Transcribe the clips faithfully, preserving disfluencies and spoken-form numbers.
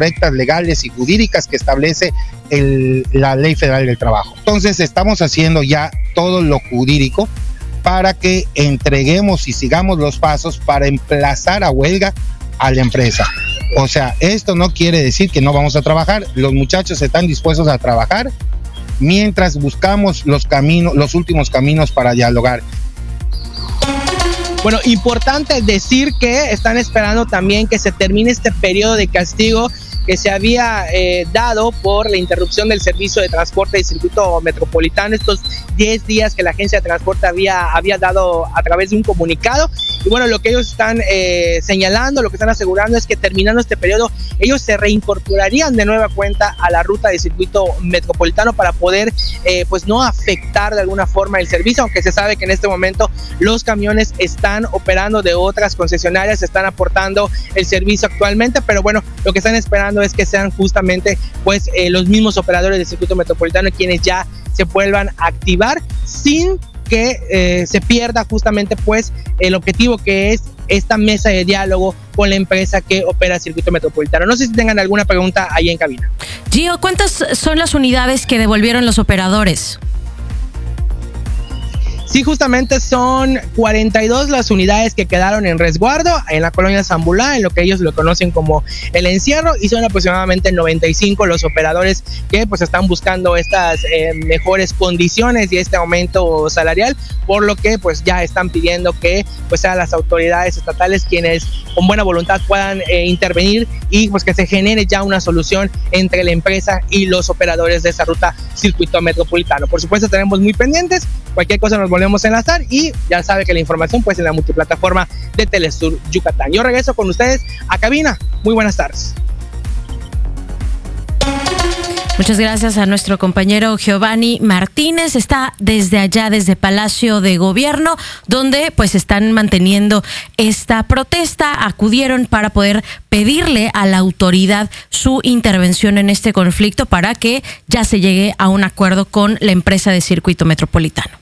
correctas, legales y jurídicas que establece el, la Ley Federal del Trabajo. Entonces estamos haciendo ya todo lo jurídico para que entreguemos y sigamos los pasos para emplazar a huelga a la empresa. O sea, esto no quiere decir que no vamos a trabajar. Los muchachos están dispuestos a trabajar mientras buscamos los caminos, los últimos caminos para dialogar. Bueno, importante decir que están esperando también que se termine este periodo de castigo que se había eh, dado por la interrupción del servicio de transporte del circuito metropolitano, estos diez días que la agencia de transporte había, había dado a través de un comunicado. Y bueno, lo que ellos están eh, señalando, lo que están asegurando es que terminando este periodo, ellos se reincorporarían de nueva cuenta a la ruta del circuito metropolitano para poder eh, pues no afectar de alguna forma el servicio, aunque se sabe que en este momento los camiones están operando de otras concesionarias, están aportando el servicio actualmente, pero bueno, lo que están esperando es que sean justamente pues eh, los mismos operadores del circuito metropolitano quienes ya se vuelvan a activar sin que eh, se pierda justamente pues el objetivo que es esta mesa de diálogo con la empresa que opera el circuito metropolitano. No sé si tengan alguna pregunta ahí en cabina. Gio, ¿cuántas son las unidades que devolvieron los operadores? Sí, justamente son cuarenta y dos las unidades que quedaron en resguardo en la colonia Zambulá, en lo que ellos lo conocen como el encierro, y son aproximadamente noventa y cinco los operadores que pues están buscando estas eh, mejores condiciones y este aumento salarial, por lo que pues ya están pidiendo que pues sean las autoridades estatales quienes con buena voluntad puedan eh, intervenir y pues que se genere ya una solución entre la empresa y los operadores de esa ruta circuito metropolitano. Por supuesto, tenemos muy pendientes, cualquier cosa nos volvemos a enlazar y ya sabe que la información pues en la multiplataforma de Telesur Yucatán. Yo regreso con ustedes a cabina. Muy buenas tardes. Muchas gracias a nuestro compañero Giovanni Martínez. Está desde allá, desde Palacio de Gobierno, donde pues están manteniendo esta protesta. Acudieron para poder pedirle a la autoridad su intervención en este conflicto para que ya se llegue a un acuerdo con la empresa de circuito metropolitano.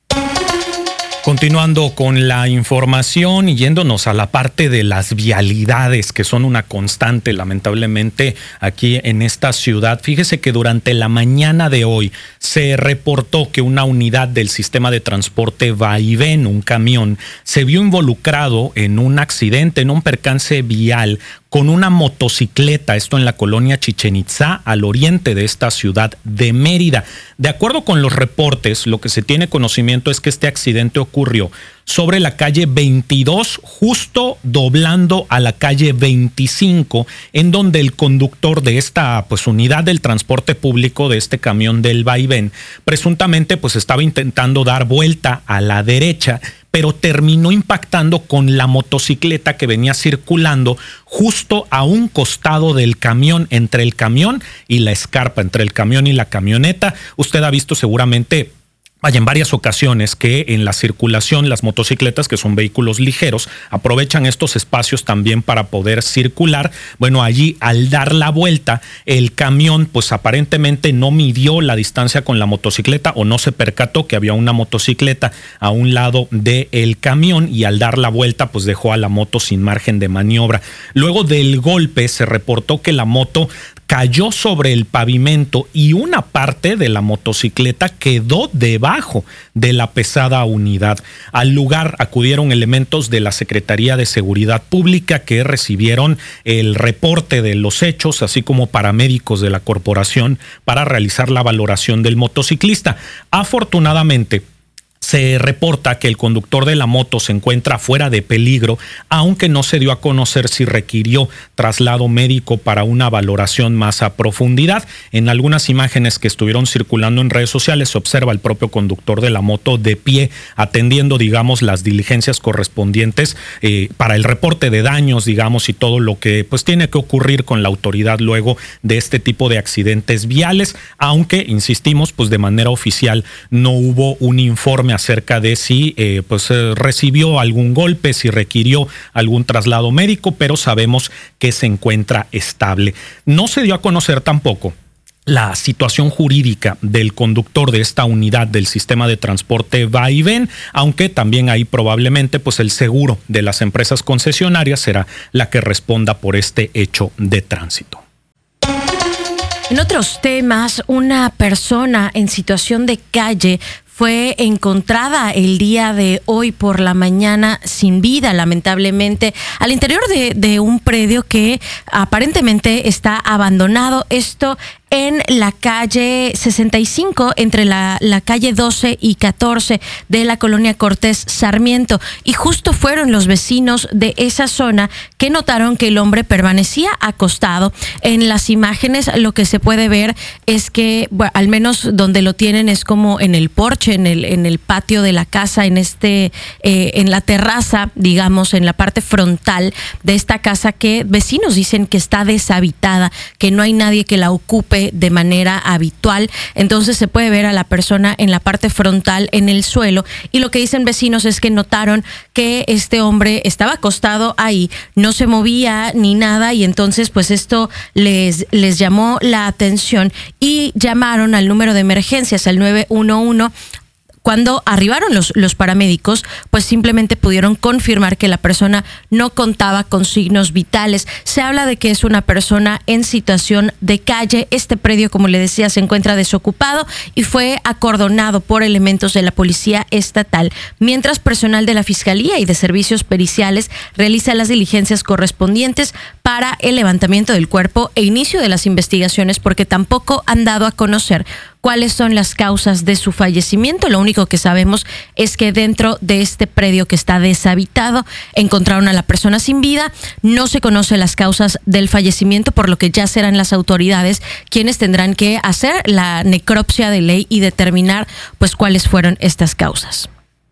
Continuando con la información y yéndonos a la parte de las vialidades, que son una constante, lamentablemente, aquí en esta ciudad. Fíjese que durante la mañana de hoy se reportó que una unidad del sistema de transporte Vaivén, un camión, se vio involucrado en un accidente, en un percance vial con una motocicleta, esto en la colonia Chichén Itzá, al oriente de esta ciudad de Mérida. De acuerdo con los reportes, lo que se tiene conocimiento es que este accidente ocurrió sobre la calle veintidós, justo doblando a la calle veinticinco, en donde el conductor de esta pues, unidad del transporte público, de este camión del Vaivén, presuntamente pues, estaba intentando dar vuelta a la derecha, pero terminó impactando con la motocicleta que venía circulando justo a un costado del camión, entre el camión y la escarpa, entre el camión y la camioneta. Usted ha visto seguramente, vaya, en varias ocasiones que en la circulación las motocicletas, que son vehículos ligeros, aprovechan estos espacios también para poder circular. Bueno, allí al dar la vuelta, el camión pues aparentemente no midió la distancia con la motocicleta o no se percató que había una motocicleta a un lado del camión y al dar la vuelta pues dejó a la moto sin margen de maniobra. Luego del golpe se reportó que la moto cayó sobre el pavimento y una parte de la motocicleta quedó debajo de la pesada unidad. Al lugar acudieron elementos de la Secretaría de Seguridad Pública que recibieron el reporte de los hechos, así como paramédicos de la corporación para realizar la valoración del motociclista. Afortunadamente, se reporta que el conductor de la moto se encuentra fuera de peligro, aunque no se dio a conocer si requirió traslado médico para una valoración más a profundidad. En algunas imágenes que estuvieron circulando en redes sociales se observa el propio conductor de la moto de pie atendiendo, digamos, las diligencias correspondientes eh, para el reporte de daños, digamos, y todo lo que pues tiene que ocurrir con la autoridad luego de este tipo de accidentes viales, aunque, insistimos, pues de manera oficial no hubo un informe acerca de si eh, pues, eh, recibió algún golpe, si requirió algún traslado médico, pero sabemos que se encuentra estable. No se dio a conocer tampoco la situación jurídica del conductor de esta unidad del sistema de transporte Vaivén, aunque también ahí probablemente pues, el seguro de las empresas concesionarias será la que responda por este hecho de tránsito. En otros temas, una persona en situación de calle fue encontrada el día de hoy por la mañana sin vida, lamentablemente, al interior de, de un predio que aparentemente está abandonado. Esto en la calle sesenta y cinco, entre la, la calle doce y catorce de la colonia Cortés Sarmiento. Y justo fueron los vecinos de esa zona que notaron que el hombre permanecía acostado. En las imágenes lo que se puede ver es que, bueno, al menos donde lo tienen es como en el porche, en el, en el patio de la casa, en este, eh, en la terraza, digamos, en la parte frontal de esta casa, que vecinos dicen que está deshabitada, que no hay nadie que la ocupe de manera habitual. Entonces se puede ver a la persona en la parte frontal, en el suelo, y lo que dicen vecinos es que notaron que este hombre estaba acostado ahí, no se movía ni nada, y entonces pues esto les, les llamó la atención y llamaron al número de emergencias, al nueve uno uno. Cuando arribaron los, los paramédicos, pues simplemente pudieron confirmar que la persona no contaba con signos vitales. Se habla de que es una persona en situación de calle. Este predio, como le decía, se encuentra desocupado y fue acordonado por elementos de la Policía Estatal, mientras personal de la Fiscalía y de Servicios Periciales realiza las diligencias correspondientes para el levantamiento del cuerpo e inicio de las investigaciones, porque tampoco han dado a conocer cuáles son las causas de su fallecimiento. Lo único que sabemos es que dentro de este predio que está deshabitado encontraron a la persona sin vida. No se conocen las causas del fallecimiento, por lo que ya serán las autoridades quienes tendrán que hacer la necropsia de ley y determinar pues cuáles fueron estas causas.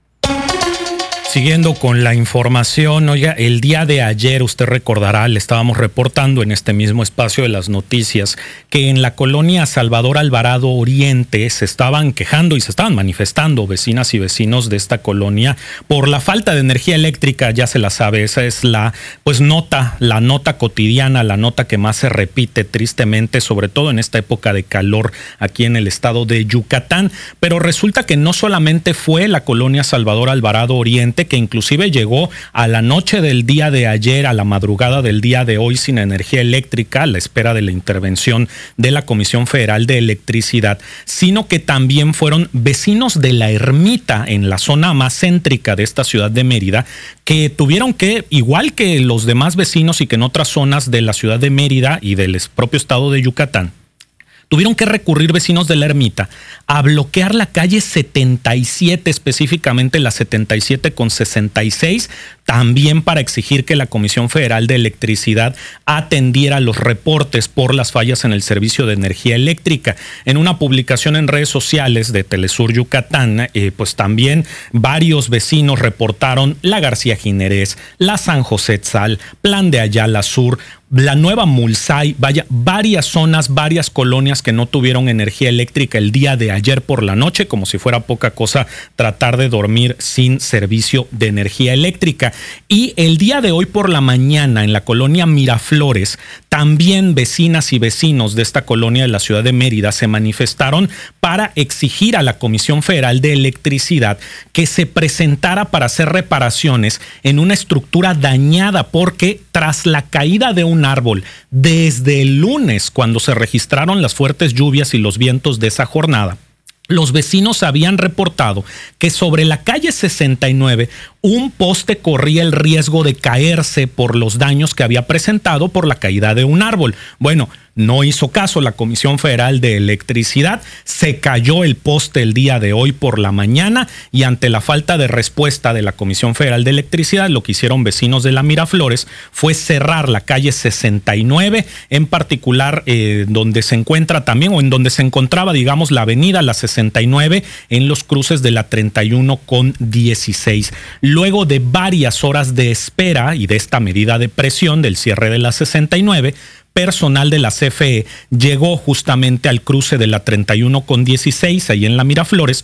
Siguiendo con la información, oiga, el día de ayer, usted recordará, le estábamos reportando en este mismo espacio de las noticias que en la colonia Salvador Alvarado Oriente se estaban quejando y se estaban manifestando vecinas y vecinos de esta colonia por la falta de energía eléctrica. Ya se la sabe, esa es la pues nota, la nota cotidiana, la nota que más se repite tristemente, sobre todo en esta época de calor aquí en el estado de Yucatán. Pero resulta que no solamente fue la colonia Salvador Alvarado Oriente, que inclusive llegó a la noche del día de ayer, a la madrugada del día de hoy, sin energía eléctrica, a la espera de la intervención de la Comisión Federal de Electricidad, sino que también fueron vecinos de La Ermita, en la zona más céntrica de esta ciudad de Mérida, que tuvieron que, igual que los demás vecinos y que en otras zonas de la ciudad de Mérida y del propio estado de Yucatán, tuvieron que recurrir vecinos de La Ermita a bloquear la calle setenta y siete, específicamente la setenta y siete con sesenta y seis, también para exigir que la Comisión Federal de Electricidad atendiera los reportes por las fallas en el servicio de energía eléctrica. En una publicación en redes sociales de Telesur Yucatán, eh, pues también varios vecinos reportaron la García Ginerés, la San José Tzal, Plan de Ayala Sur, la Nueva Mulsay, vaya, varias zonas, varias colonias que no tuvieron energía eléctrica el día de ayer por la noche, como si fuera poca cosa tratar de dormir sin servicio de energía eléctrica. Y el día de hoy por la mañana, en la colonia Miraflores, también vecinas y vecinos de esta colonia de la ciudad de Mérida se manifestaron para exigir a la Comisión Federal de Electricidad que se presentara para hacer reparaciones en una estructura dañada, porque tras la caída de un árbol desde el lunes, cuando se registraron las fuertes lluvias y los vientos de esa jornada, los vecinos habían reportado que sobre la calle sesenta y nueve un poste corría el riesgo de caerse por los daños que había presentado por la caída de un árbol. Bueno, no hizo caso la Comisión Federal de Electricidad, se cayó el poste el día de hoy por la mañana, y ante la falta de respuesta de la Comisión Federal de Electricidad, lo que hicieron vecinos de la Miraflores fue cerrar la calle sesenta y nueve, en particular eh, donde se encuentra también, o en donde se encontraba, digamos, la avenida La sesenta y nueve, en los cruces de la treinta y uno con dieciséis. Luego de varias horas de espera y de esta medida de presión del cierre de la sesenta y nueve, personal de la C F E llegó justamente al cruce de la treinta y uno con dieciséis, ahí en la Miraflores,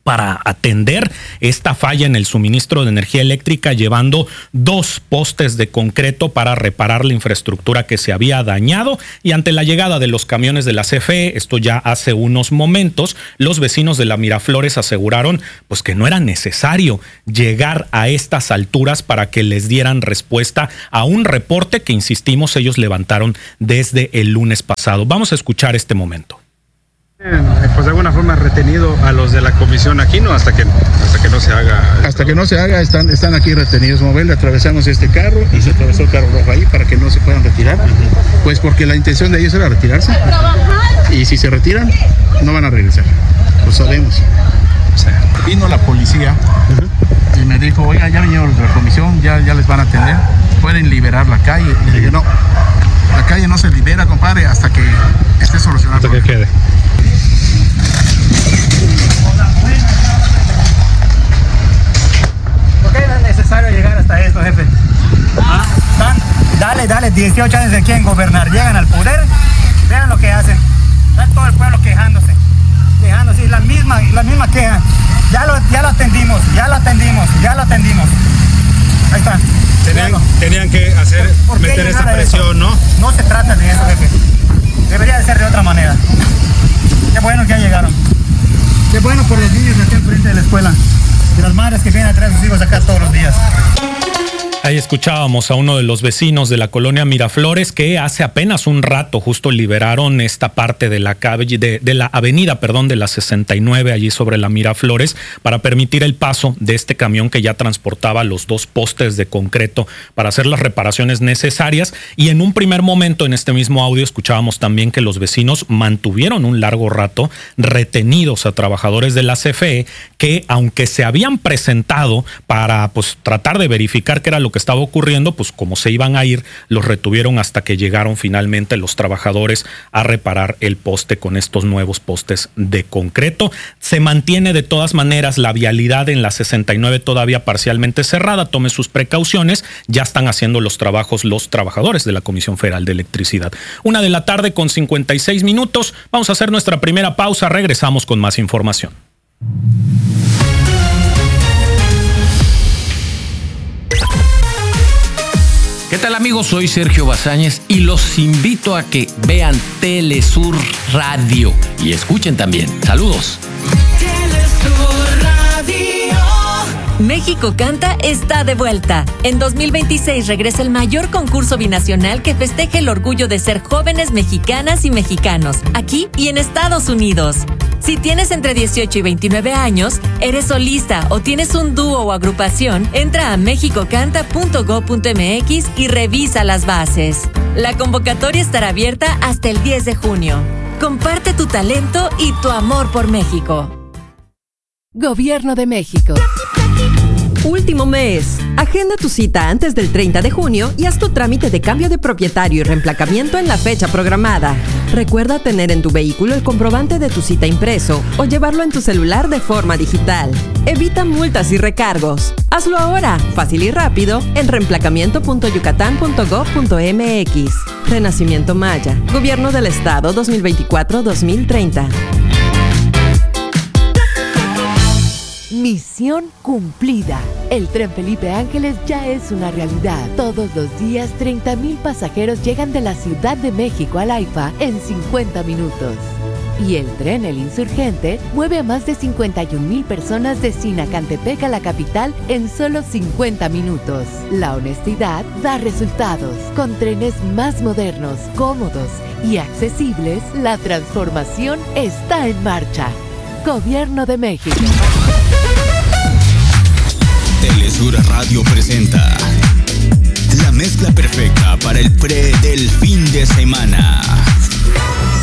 para atender esta falla en el suministro de energía eléctrica, llevando dos postes de concreto para reparar la infraestructura que se había dañado. Y ante la llegada de los camiones de la C F E, esto ya hace unos momentos, los vecinos de la Miraflores aseguraron pues que no era necesario llegar a estas alturas para que les dieran respuesta a un reporte que, insistimos, ellos levantaron desde el lunes pasado. Vamos a escuchar este momento. Pues de alguna forma retenido a los de la comisión aquí, ¿no? Hasta que, hasta que no se haga. Hasta que no se haga, están, están aquí retenidos. Moverle, atravesamos este carro y se atravesó el carro rojo ahí para que no se puedan retirar. Pues porque la intención de ellos era retirarse. Y si se retiran, no van a regresar. Lo sabemos. O sea, vino la policía uh-huh. y me dijo, oiga, ya vinieron los de la comisión, ya, ya les van a atender. Pueden liberar la calle. Y le dije, no, la calle no se libera, compadre, hasta que esté solucionado. Hasta que quede. ¿Por qué no es necesario llegar hasta esto, jefe? ¿Ah? Dan, dale, dale, dieciocho años de quieren gobernar, llegan al poder, vean lo que hacen, vean todo el pueblo quejándose, quejándose, y la misma, la misma queja, ya lo, ya lo atendimos, ya lo atendimos, ya lo atendimos, ahí está. Tenían, tenían que hacer, meter esa presión, ¿no? No se trata de eso, jefe, debería de ser de otra manera. Qué bueno que ya llegaron. Qué bueno por los niños aquí al frente de la escuela. De las madres que vienen a traer a sus hijos acá todos los días. Ahí escuchábamos a uno de los vecinos de la colonia Miraflores que hace apenas un rato justo liberaron esta parte de la calle, de, de la avenida, perdón, de la sesenta y nueve allí sobre la Miraflores para permitir el paso de este camión que ya transportaba los dos postes de concreto para hacer las reparaciones necesarias. Y en un primer momento en este mismo audio escuchábamos también que los vecinos mantuvieron un largo rato retenidos a trabajadores de la C F E que, aunque se habían presentado para pues tratar de verificar qué era lo que estaba ocurriendo, pues como se iban a ir, los retuvieron hasta que llegaron finalmente los trabajadores a reparar el poste con estos nuevos postes de concreto. Se mantiene de todas maneras la vialidad en la sesenta y nueve todavía parcialmente cerrada. Tome sus precauciones. Ya están haciendo los trabajos los trabajadores de la Comisión Federal de Electricidad. Una de la tarde con cincuenta y seis minutos. Vamos a hacer nuestra primera pausa. Regresamos con más información. ¿Qué tal, amigos? Soy Sergio Bazáñez y los invito a que vean Telesur Radio y escuchen también. Saludos. Telesur Radio. México Canta está de vuelta. En dos mil veintiséis regresa el mayor concurso binacional que festeja el orgullo de ser jóvenes mexicanas y mexicanos, aquí y en Estados Unidos. Si tienes entre dieciocho y veintinueve años, eres solista o tienes un dúo o agrupación, entra a mexico canta punto gob punto m x y revisa las bases. La convocatoria estará abierta hasta el diez de junio. Comparte tu talento y tu amor por México. Gobierno de México. Último mes. Agenda tu cita antes del treinta de junio y haz tu trámite de cambio de propietario y reemplacamiento en la fecha programada. Recuerda tener en tu vehículo el comprobante de tu cita impreso o llevarlo en tu celular de forma digital. Evita multas y recargos. Hazlo ahora, fácil y rápido, en reemplacamiento punto yucatán punto gob punto m x. Renacimiento Maya. Gobierno del Estado dos mil veinticuatro a dos mil treinta. Misión cumplida. El tren Felipe Ángeles ya es una realidad. Todos los días, treinta mil pasajeros llegan de la Ciudad de México al AIFA en cincuenta minutos. Y el tren El Insurgente mueve a más de cincuenta y un mil personas de Sinacantepec a la capital en solo cincuenta minutos. La honestidad da resultados. Con trenes más modernos, cómodos y accesibles, la transformación está en marcha. Gobierno de México. Telesur Radio presenta la mezcla perfecta para el pre del fin de semana.